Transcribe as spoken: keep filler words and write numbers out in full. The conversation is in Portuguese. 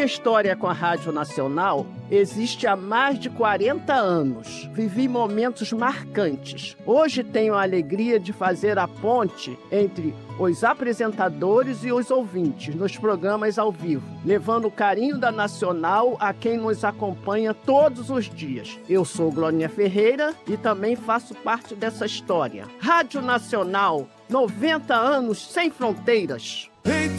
história com a Rádio Nacional existe há mais de quarenta anos. Vivi momentos marcantes. Hoje tenho a alegria de fazer a ponte entre os apresentadores e os ouvintes nos programas ao vivo, levando o carinho da Nacional a quem nos acompanha todos os dias. Eu sou Glória Ferreira e também faço parte dessa história. Rádio Nacional, noventa anos sem fronteiras.